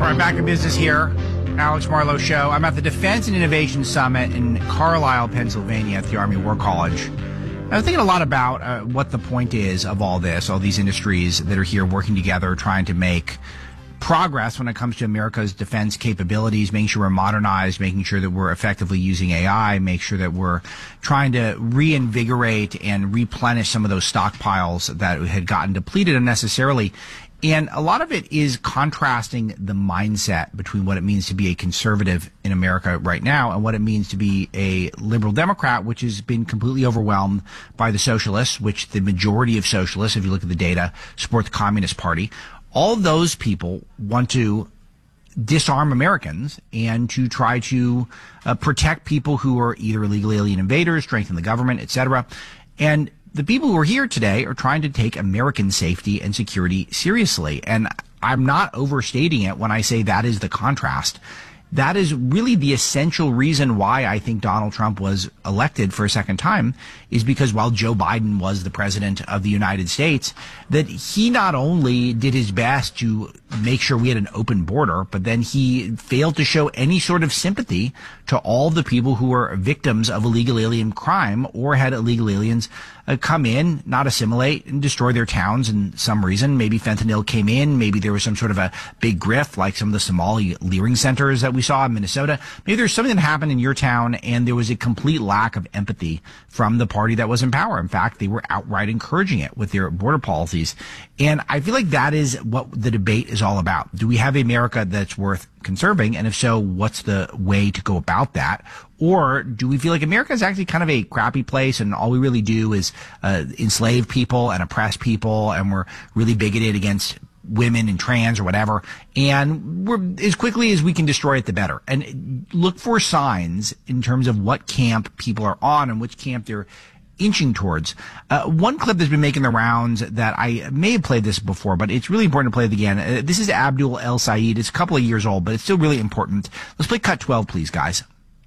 All right, back in business here. Alex Marlowe Show. I'm at the Defense and Innovation Summit in Carlisle, Pennsylvania at the Army War College. I was thinking a lot about what the point is of all this, all these industries that are here working together, trying to make progress when it comes to America's defense capabilities, making sure we're modernized, making sure that we're effectively using AI, make sure that we're trying to reinvigorate and replenish some of those stockpiles that had gotten depleted unnecessarily. And a lot of it is contrasting the mindset between what it means to be a conservative in America right now and what it means to be a liberal Democrat, which has been completely overwhelmed by the socialists, which the majority of socialists, if you look at the data, support the Communist Party. All of those people want to disarm Americans and to try to protect people who are either illegal alien invaders, strengthen the government, etc. And the people who are here today are trying to take American safety and security seriously. And I'm not overstating it when I say that is the contrast. That is really the essential reason why I think Donald Trump was elected for a second time, is because while Joe Biden was the president of the United States, that he not only did his best to make sure we had an open border, but then he failed to show any sort of sympathy to all the people who were victims of illegal alien crime or had illegal aliens come in, not assimilate, and destroy their towns in some reason. Maybe fentanyl came in. Maybe there was some sort of a big grift like some of the Somali leering centers that we saw in Minnesota. Maybe there's something that happened in your town and there was a complete lack of empathy from the party that was in power. In fact, they were outright encouraging it with their border policies. And I feel like that is what the debate is all about. Do we have America that's worth conserving? And if so, what's the way to go about that? Or do we feel like America is actually kind of a crappy place and all we really do is enslave people and oppress people, and we're really bigoted against women and trans or whatever, and we're as quickly as we can destroy it, the better. And look for signs in terms of what camp people are on and which camp they're inching towards. One clip that's been making the rounds that I may have played this before, but it's really important to play it again. This is Abdul El Sayed. It's a couple of years old, but it's still really important. Let's play cut 12, please, guys.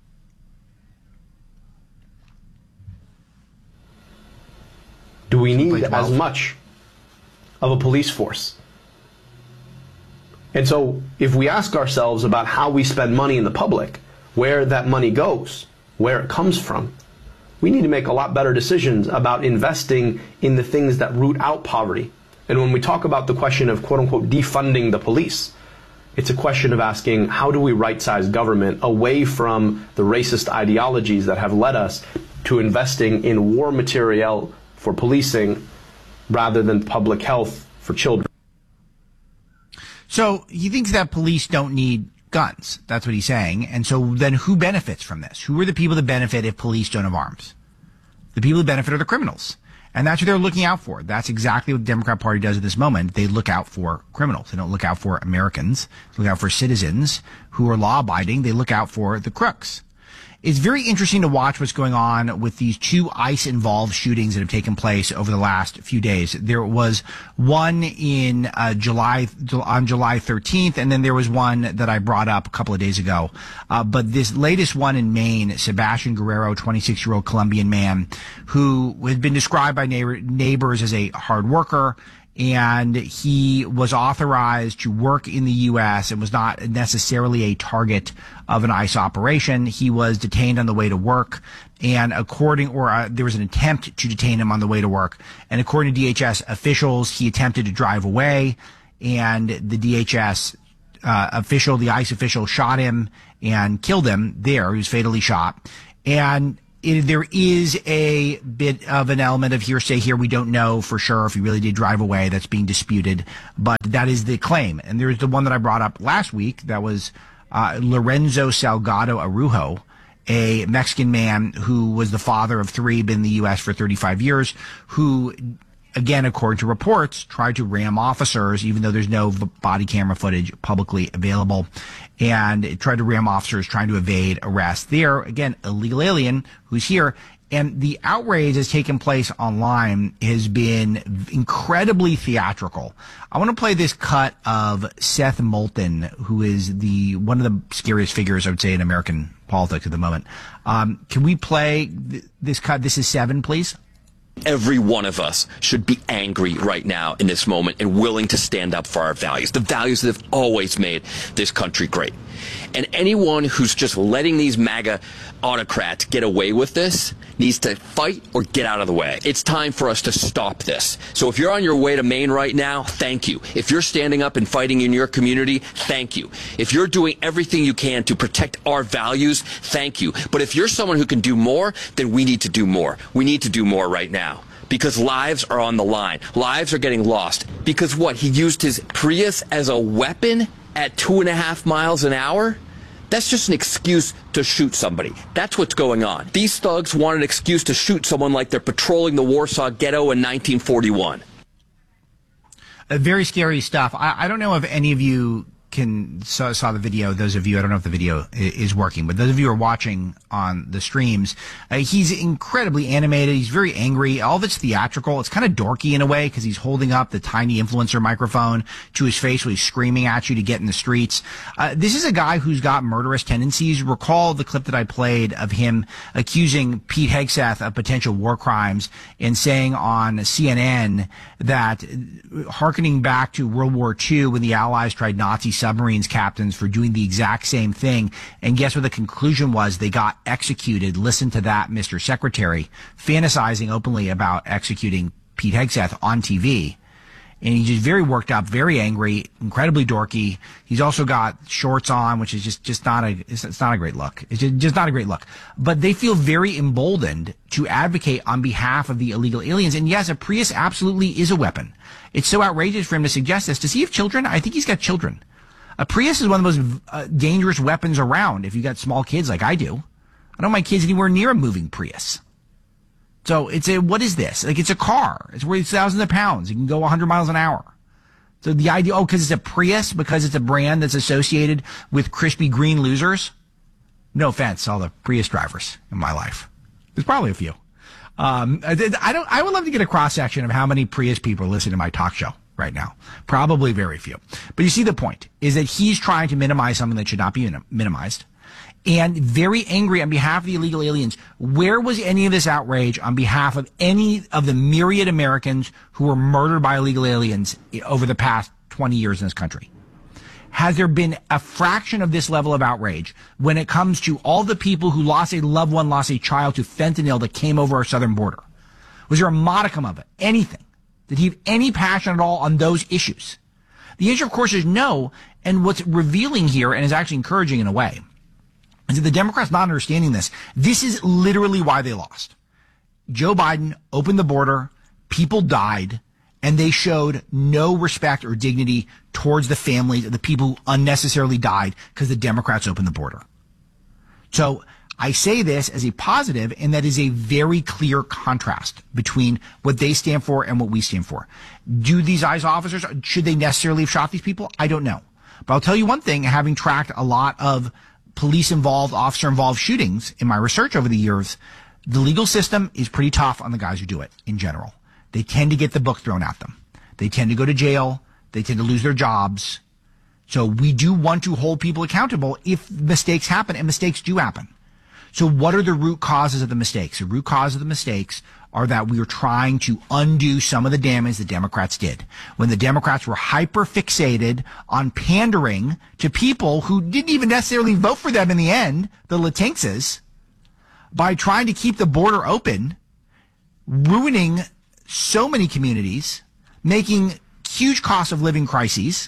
Do we need as much of a police force? And so if we ask ourselves about how we spend money in the public, where that money goes, where it comes from, we need to make a lot better decisions about investing in the things that root out poverty. And when we talk about the question of quote-unquote defunding the police, it's a question of asking, how do we right-size government away from the racist ideologies that have led us to investing in war materiel for policing rather than public health for children? So he thinks that police don't need guns. That's what he's saying. And so then who benefits from this? Who are the people that benefit if police don't have arms? The people who benefit are the criminals. And that's what they're looking out for. That's exactly what the Democrat Party does at this moment. They look out for criminals. They don't look out for Americans. They look out for citizens who are law-abiding. They look out for the crooks. It's very interesting to watch what's going on with these two ICE-involved shootings that have taken place over the last few days. There was one in on July 13th, and then there was one that I brought up a couple of days ago. But this latest one in Maine, Sebastian Guerrero, 26-year-old Colombian man, who had been described by neighbors as a hard worker, and he was authorized to work in the U.S. and was not necessarily a target of an ICE operation. He was detained on the way to work, and there was an attempt to detain him on the way to work. And according to DHS officials, he attempted to drive away, and the DHS the ICE official shot him and killed him there. He was fatally shot. And there is a bit of an element of hearsay here. We don't know for sure if he really did drive away. That's being disputed, but that is the claim. And there's the one that I brought up last week. That was Lorenzo Salgado Arujo, a Mexican man who was the father of three, been in the U.S. for 35 years, who, again, according to reports, tried to ram officers, even though there's no body camera footage publicly available, and tried to ram officers trying to evade arrest. There, again, illegal alien who's here. And the outrage that's taken place online has been incredibly theatrical. I want to play this cut of Seth Moulton, who is one of the scariest figures, I would say, in American politics at the moment. Can we play this cut? This is 7, please. Every one of us should be angry right now in this moment and willing to stand up for our values, the values that have always made this country great. And anyone who's just letting these MAGA autocrats get away with this needs to fight or get out of the way. It's time for us to stop this. So if you're on your way to Maine right now, thank you. If you're standing up and fighting in your community, thank you. If you're doing everything you can to protect our values, thank you. But if you're someone who can do more, then we need to do more. We need to do more right now. Because lives are on the line. Lives are getting lost. Because what? He used his Prius as a weapon at 2.5 miles an hour? That's just an excuse to shoot somebody. That's what's going on. These thugs want an excuse to shoot someone like they're patrolling the Warsaw Ghetto in 1941. Very scary stuff. I don't know if any of you saw the video. Those of you, I don't know if the video is working, but those of you who are watching on the streams, he's incredibly animated. He's very angry. All of it's theatrical. It's kind of dorky in a way because he's holding up the tiny influencer microphone to his face while he's screaming at you to get in the streets. This is a guy who's got murderous tendencies. Recall the clip that I played of him accusing Pete Hegseth of potential war crimes and saying on CNN that hearkening back to World War II when the Allies tried Nazi submarines captains for doing the exact same thing. And guess what the conclusion was? They got executed. Listen to that, Mr. Secretary, fantasizing openly about executing Pete Hegseth on TV. And he's just very worked up, very angry, incredibly dorky. He's also got shorts on, which is just not it's not a great look. It's just not a great look. But they feel very emboldened to advocate on behalf of the illegal aliens. And yes, a Prius absolutely is a weapon. It's so outrageous for him to suggest this. Does he have children? I think he's got children. A Prius is one of the most dangerous weapons around if you got small kids like I do. I don't want my kids anywhere near a moving Prius. So what is this? Like, it's a car. It's worth thousands of pounds. It can go 100 miles an hour. So the idea, because it's a Prius, because it's a brand that's associated with crispy green losers. No offense, all the Prius drivers in my life. There's probably a few. I would love to get a cross section of how many Prius people listen to my talk show right now. Probably very few. But you see the point is that he's trying to minimize something that should not be minimized. And very angry on behalf of the illegal aliens. Where was any of this outrage on behalf of any of the myriad Americans who were murdered by illegal aliens over the past 20 years in this country? Has there been a fraction of this level of outrage when it comes to all the people who lost a loved one, lost a child to fentanyl that came over our southern border? Was there a modicum of it? Anything? Did he have any passion at all on those issues? The answer, of course, is no. And what's revealing here, and is actually encouraging in a way, is that the Democrats not understanding this. This is literally why they lost. Joe Biden opened the border, people died, and they showed no respect or dignity towards the families of the people who unnecessarily died because the Democrats opened the border. So I say this as a positive, and that is a very clear contrast between what they stand for and what we stand for. Do these ICE officers, should they necessarily have shot these people? I don't know. But I'll tell you one thing, having tracked a lot of police-involved, officer-involved shootings in my research over the years, the legal system is pretty tough on the guys who do it in general. They tend to get the book thrown at them. They tend to go to jail. They tend to lose their jobs. So we do want to hold people accountable if mistakes happen, and mistakes do happen. So what are the root causes of the mistakes? The root cause of the mistakes are that we are trying to undo some of the damage the Democrats did. When the Democrats were hyper fixated on pandering to people who didn't even necessarily vote for them in the end, the Latinkses, by trying to keep the border open, ruining so many communities, making huge cost of living crises.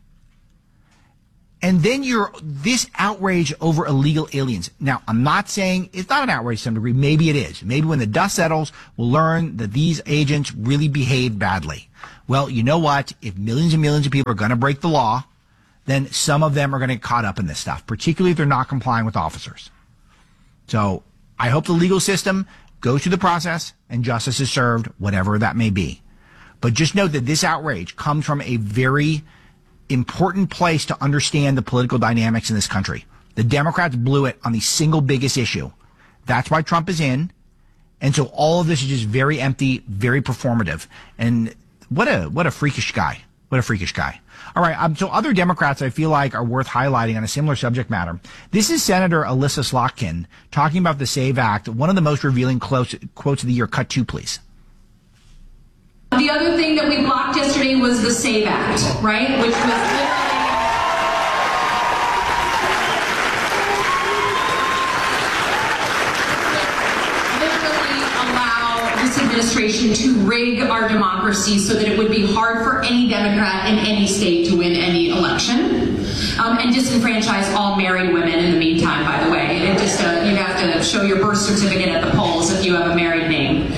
And then this outrage over illegal aliens. Now, I'm not saying it's not an outrage to some degree. Maybe it is. Maybe when the dust settles, we'll learn that these agents really behaved badly. Well, you know what? If millions and millions of people are going to break the law, then some of them are going to get caught up in this stuff, particularly if they're not complying with officers. So I hope the legal system goes through the process and justice is served, whatever that may be. But just note that this outrage comes from a very important place to understand the political dynamics in this country. The Democrats blew it on the single biggest issue. That's why Trump is in. And so all of this is just very empty, very performative. And what a freakish guy. What a freakish guy. All right. So other Democrats I feel like are worth highlighting on a similar subject matter. This is Senator Alyssa Slotkin talking about the SAVE Act. One of the most revealing quotes of the year. Cut 2, please. The other thing that we blocked yesterday was the SAVE Act, right? Which was administration to rig our democracy so that it would be hard for any Democrat in any state to win any election, and disenfranchise all married women in the meantime, by the way. And just you have to show your birth certificate at the polls if you have a married name.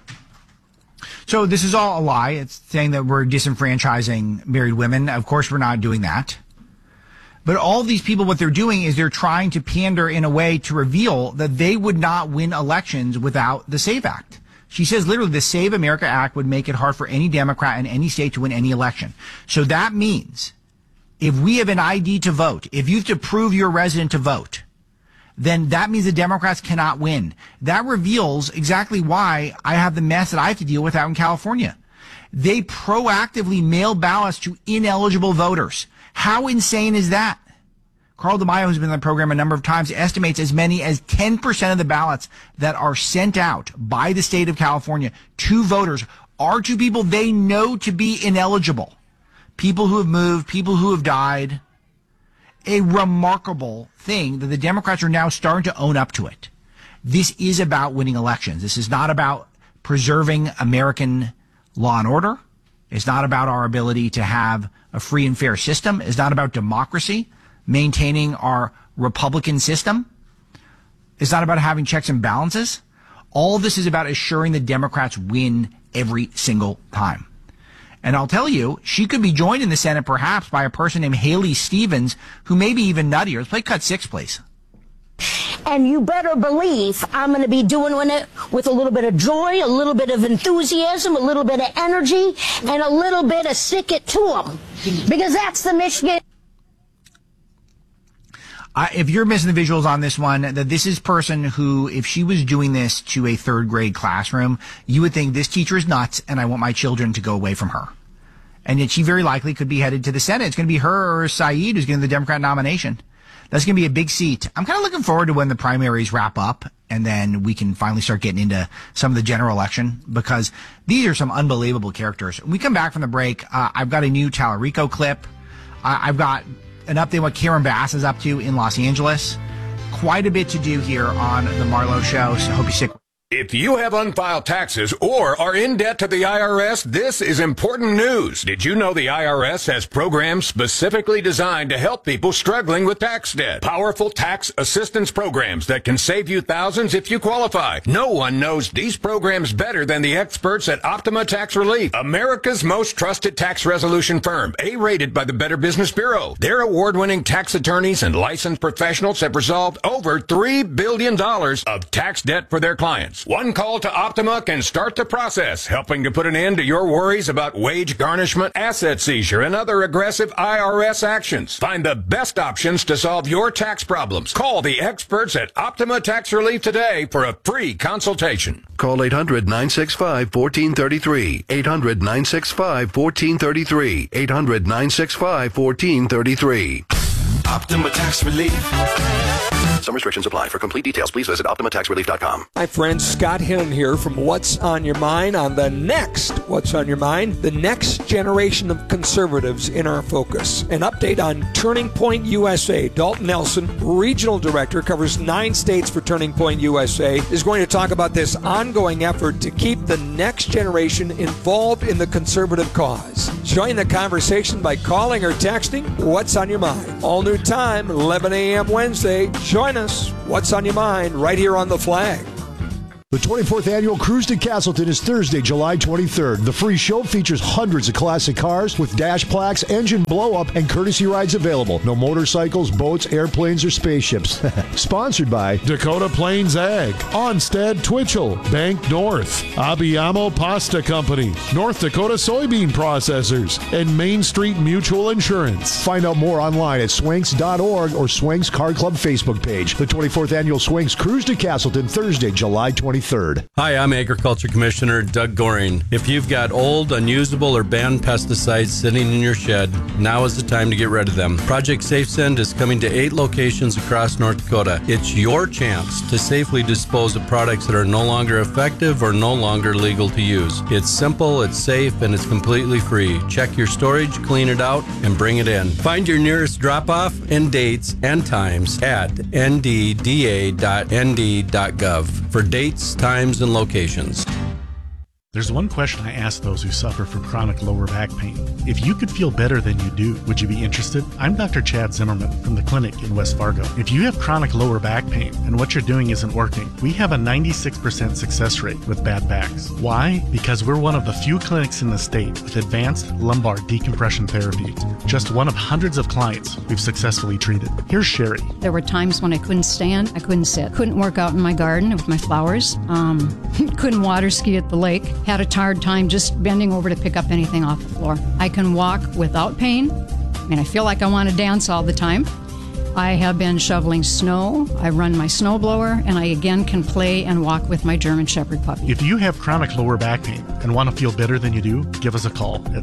So this is all a lie. It's saying that we're disenfranchising married women. Of course, we're not doing that. But all these people, what they're doing is they're trying to pander in a way to reveal that they would not win elections without the SAVE Act. She says literally the Save America Act would make it hard for any Democrat in any state to win any election. So that means if we have an ID to vote, if you have to prove you're a resident to vote, then that means the Democrats cannot win. That reveals exactly why I have the mess that I have to deal with out in California. They proactively mail ballots to ineligible voters. How insane is that? Carl DeMaio, who's been on the program a number of times, estimates as many as 10% of the ballots that are sent out by the state of California to voters are to people they know to be ineligible. People who have moved, people who have died. A remarkable thing that the Democrats are now starting to own up to it. This is about winning elections. This is not about preserving American law and order. It's not about our ability to have a free and fair system. It's not about democracy, maintaining our Republican system. It's not about having checks and balances. All this is about assuring the Democrats win every single time. And I'll tell you, she could be joined in the Senate perhaps by a person named Haley Stevens, who may be even nuttier. Let's play cut 6, please. And you better believe I'm going to be doing it with a little bit of joy, a little bit of enthusiasm, a little bit of energy, and a little bit of stick it to them. Because that's the Michigan. If you're missing the visuals on this one, that this is person who, if she was doing this to a third grade classroom, you would think this teacher is nuts and I want my children to go away from her. And yet she very likely could be headed to the Senate. It's going to be her or Saeed who's getting the Democrat nomination. That's going to be a big seat. I'm kind of looking forward to when the primaries wrap up and then we can finally start getting into some of the general election, because these are some unbelievable characters. When we come back from the break, I've got a new Tallarico clip. I've got an update on what Karen Bass is up to in Los Angeles. Quite a bit to do here on The Marlowe Show, so hope you stick. If you have unfiled taxes or are in debt to the IRS, this is important news. Did you know the IRS has programs specifically designed to help people struggling with tax debt? Powerful tax assistance programs that can save you thousands if you qualify. No one knows these programs better than the experts at Optima Tax Relief, America's most trusted tax resolution firm, A-rated by the Better Business Bureau. Their award-winning tax attorneys and licensed professionals have resolved over $3 billion of tax debt for their clients. One call to Optima can start the process, helping to put an end to your worries about wage garnishment, asset seizure, and other aggressive IRS actions. Find the best options to solve your tax problems. Call the experts at Optima Tax Relief today for a free consultation. Call 800-965-1433. 800-965-1433. 800-965-1433. Optima Tax Relief. Some restrictions apply. For complete details, please visit OptimaTaxRelief.com. Hi, friends. Scott Hinton here from What's on Your Mind on the next What's on Your Mind, the next generation of conservatives in our focus. An update on Turning Point USA. Dalton Nelson, Regional Director, covers 9 states for Turning Point USA, is going to talk about this ongoing effort to keep the next generation involved in the conservative cause. Join the conversation by calling or texting What's on Your Mind. All new time, 11 a.m. Wednesday. Join us. What's on your mind right here on The Flag. The 24th Annual Cruise to Castleton is Thursday, July 23rd. The free show features hundreds of classic cars with dash plaques, engine blow-up, and courtesy rides available. No motorcycles, boats, airplanes, or spaceships. Sponsored by Dakota Plains Ag, Onstead Twitchell, Bank North, Abiyamo Pasta Company, North Dakota Soybean Processors, and Main Street Mutual Insurance. Find out more online at swanks.org or Swanks Car Club Facebook page. The 24th Annual Swanks Cruise to Castleton, Thursday, July 23rd. 23rd. Hi, I'm Agriculture Commissioner Doug Goring. If you've got old, unusable, or banned pesticides sitting in your shed, now is the time to get rid of them. Project SafeSend is coming to 8 locations across North Dakota. It's your chance to safely dispose of products that are no longer effective or no longer legal to use. It's simple, it's safe, and it's completely free. Check your storage, clean it out, and bring it in. Find your nearest drop-off and dates and times at ndda.nd.gov for dates, times, and locations. There's one question I ask those who suffer from chronic lower back pain. If you could feel better than you do, would you be interested? I'm Dr. Chad Zimmerman from the clinic in West Fargo. If you have chronic lower back pain and what you're doing isn't working, we have a 96% success rate with bad backs. Why? Because we're one of the few clinics in the state with advanced lumbar decompression therapy. Just one of hundreds of clients we've successfully treated. Here's Sherry. There were times when I couldn't stand, I couldn't sit, couldn't work out in my garden with my flowers, couldn't water ski at the lake. Had a hard time just bending over to pick up anything off the floor. I can walk without pain. I mean, I feel like I want to dance all the time. I have been shoveling snow. I run my snowblower, and I again can play and walk with my German Shepherd puppy. If you have chronic lower back pain and want to feel better than you do, give us a call at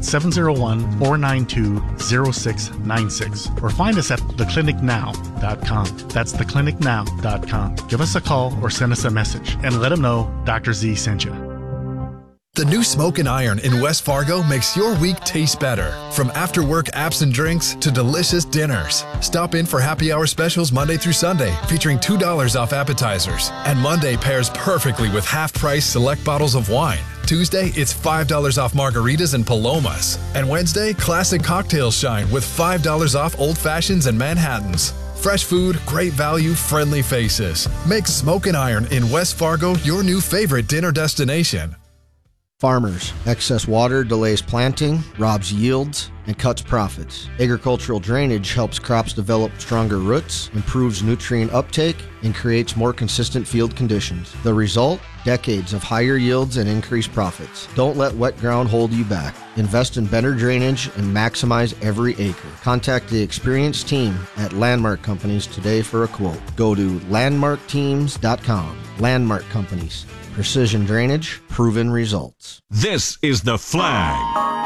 701-492-0696 or find us at theclinicnow.com. That's theclinicnow.com. Give us a call or send us a message and let them know Dr. Z sent you. The new Smokin' Iron in West Fargo makes your week taste better. From after-work apps and drinks to delicious dinners. Stop in for happy hour specials Monday through Sunday, featuring $2 off appetizers. And Monday pairs perfectly with half-price select bottles of wine. Tuesday, it's $5 off margaritas and palomas. And Wednesday, classic cocktails shine with $5 off old fashions and Manhattans. Fresh food, great value, friendly faces. Make Smokin' Iron in West Fargo your new favorite dinner destination. Farmers, excess water delays planting, robs yields, and cuts profits. Agricultural drainage helps crops develop stronger roots, improves nutrient uptake, and creates more consistent field conditions. The result? Decades of higher yields and increased profits. Don't let wet ground hold you back. Invest in better drainage and maximize every acre. Contact the experienced team at Landmark Companies today for a quote. Go to landmarkteams.com. Landmark Companies. Precision drainage, proven results. This is The Flag.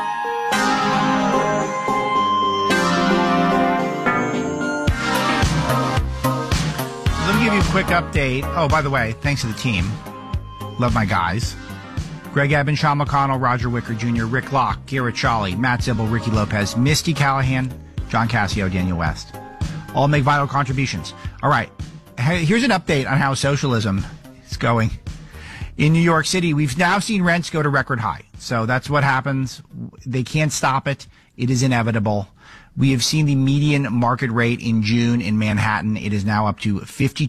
Let me give you a quick update. Oh, by the way, thanks to the team. Love my guys. Greg Eben, Sean McConnell, Roger Wicker Jr., Rick Locke, Garrett Shawley, Matt Zibel, Ricky Lopez, Misty Callahan, John Cassio, Daniel West. All make vital contributions. All right. Here's an update on how socialism is going. In New York City, we've now seen rents go to record high. So that's what happens. They can't stop it. It is inevitable. We have seen the median market rate in June in Manhattan. It is now up to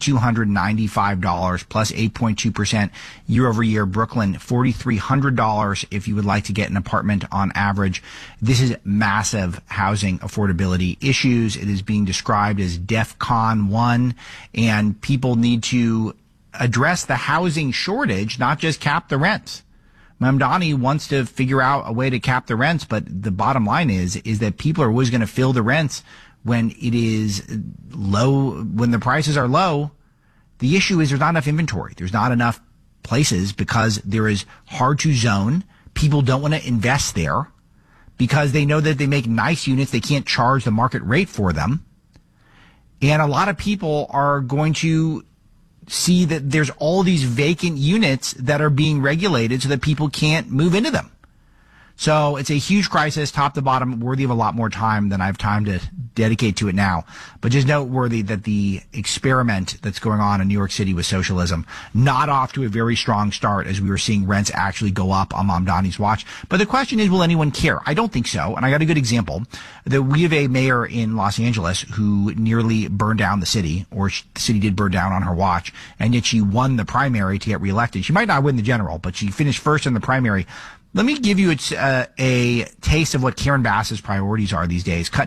$5,295 plus 8.2% year over year. Brooklyn, $4,300 if you would like to get an apartment on average. This is massive housing affordability issues. It is being described as DEFCON 1, and people need to address the housing shortage, not just cap the rents. Mamdani wants to figure out a way to cap the rents, but the bottom line is that people are always going to fill the rents when it is low, when the prices are low. The issue is there's not enough inventory. There's not enough places because there is hard to zone. People don't want to invest there because they know that they make nice units. They can't charge the market rate for them. And a lot of people are going to see that there's all these vacant units that are being regulated so that people can't move into them. So it's a huge crisis, top to bottom, worthy of a lot more time than I have time to dedicate to it now. But just noteworthy that the experiment that's going on in New York City with socialism, not off to a very strong start as we were seeing rents actually go up on Mamdani's watch. But the question is, will anyone care? I don't think so. And I got a good example that we have a mayor in Los Angeles who nearly burned down the city, or the city did burn down on her watch, and yet she won the primary to get reelected. She might not win the general, but she finished first in the primary. Let me give you a taste of what Karen Bass's priorities are these days. Cut